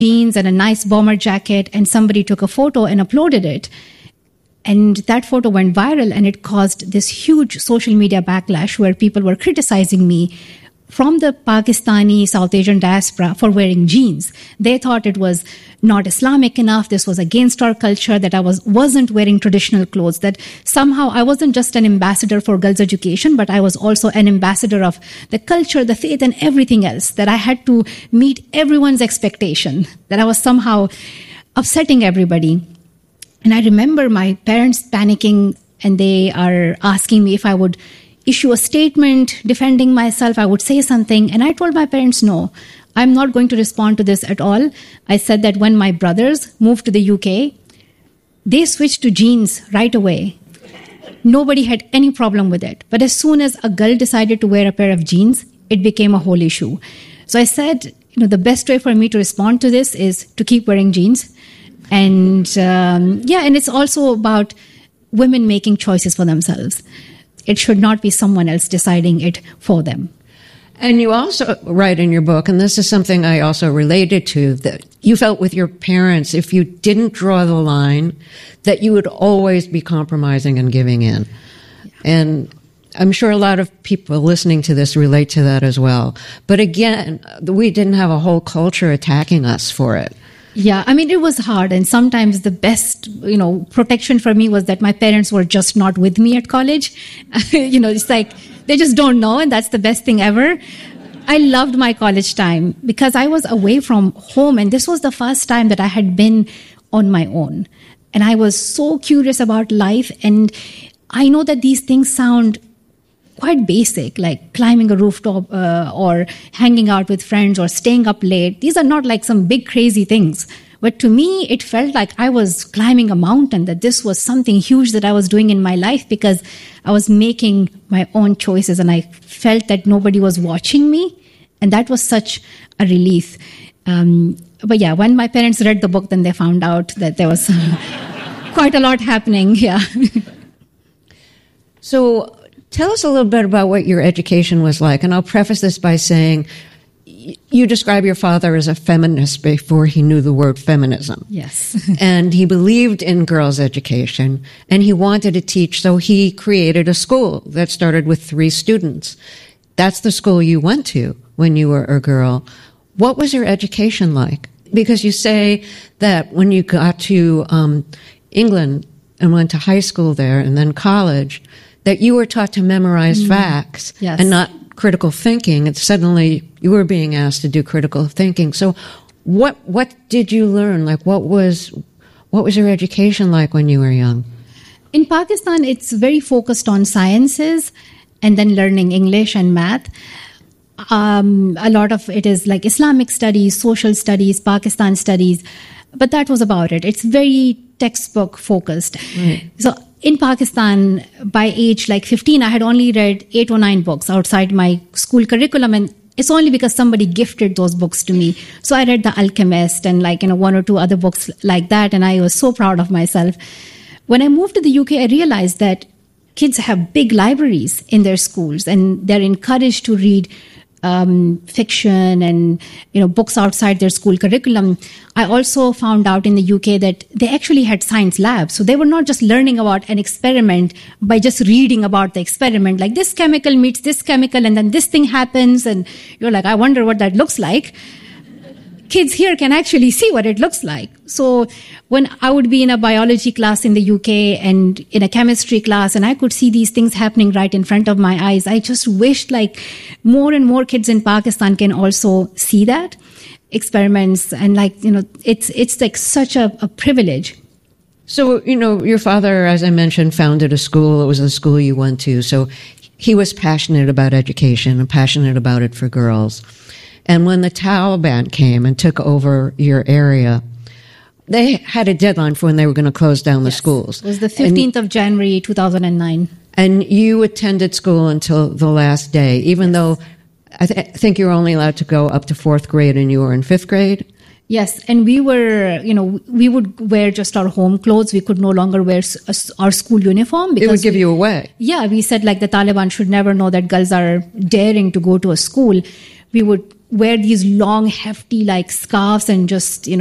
jeans and a nice bomber jacket, and somebody took a photo and uploaded it. And that photo went viral, and it caused this huge social media backlash where people were criticizing me from the Pakistani South Asian diaspora for wearing jeans. They thought it was not Islamic enough. This was against our culture, that I wasn't wearing traditional clothes, that somehow I wasn't just an ambassador for girls' education, but I was also an ambassador of the culture, the faith, and everything else, that I had to meet everyone's expectation, that I was somehow upsetting everybody. And I remember my parents panicking, and they are asking me if I would issue a statement defending myself, I would say something. And I told my parents, no, I'm not going to respond to this at all. I said that when my brothers moved to the UK, they switched to jeans right away. Nobody had any problem with it. But as soon as a girl decided to wear a pair of jeans, it became a whole issue. So I said, the best way for me to respond to this is to keep wearing jeans. And and it's also about women making choices for themselves. It should not be someone else deciding it for them. And you also write in your book, and this is something I also related to, that you felt with your parents, if you didn't draw the line, that you would always be compromising and giving in. Yeah. And I'm sure a lot of people listening to this relate to that as well. But again, we didn't have a whole culture attacking us for it. Yeah, I mean, it was hard. And sometimes the best, protection for me was that my parents were just not with me at college. It's like they just don't know. And that's the best thing ever. I loved my college time because I was away from home. And this was the first time that I had been on my own. And I was so curious about life. And I know that these things sound quite basic, like climbing a rooftop or hanging out with friends or staying up late. These are not like some big crazy things. But to me, it felt like I was climbing a mountain, that this was something huge that I was doing in my life because I was making my own choices and I felt that nobody was watching me. And that was such a relief. But yeah, when my parents read the book, then they found out that there was quite a lot happening. Yeah. So tell us a little bit about what your education was like. And I'll preface this by saying you describe your father as a feminist before he knew the word feminism. Yes. And he believed in girls' education and he wanted to teach. So he created a school that started with 3 students. That's the school you went to when you were a girl. What was your education like? Because you say that when you got to England and went to high school there and then college, that you were taught to memorize facts and not critical thinking. And suddenly you were being asked to do critical thinking. So what did you learn? Like, what was your education like when you were young? In Pakistan, it's very focused on sciences and then learning English and math. A lot of it is like Islamic studies, social studies, Pakistan studies, but that was about it. It's very textbook focused. Right. So in Pakistan, by age like 15, I had only read 8 or 9 books outside my school curriculum, and it's only because somebody gifted those books to me. So I read The Alchemist and 1 or 2 other books like that, and I was so proud of myself. When I moved to the UK, I realized that kids have big libraries in their schools, and they're encouraged to read fiction and books outside their school curriculum. I also found out in the UK that they actually had science labs, so they were not just learning about an experiment by just reading about the experiment, like this chemical meets this chemical and then this thing happens, and you're like, I wonder what that looks like. Kids here can actually see what it looks like. So when I would be in a biology class in the UK and in a chemistry class, and I could see these things happening right in front of my eyes, I just wished more and more kids in Pakistan can also see that experiments. And it's like such a privilege. So, your father, as I mentioned, founded a school. It was the school you went to. So he was passionate about education and passionate about it for girls. And when the Taliban came and took over your area, they had a deadline for when they were going to close down the schools. It was the 15th of January, 2009. And you attended school until the last day, even though I think you were only allowed to go up to 4th grade and you were in 5th grade? Yes, and we were, we would wear just our home clothes. We could no longer wear our school uniform. Because it would give you away. Yeah, we said the Taliban should never know that girls are daring to go to a school. We would wear these long, hefty, like scarves and just,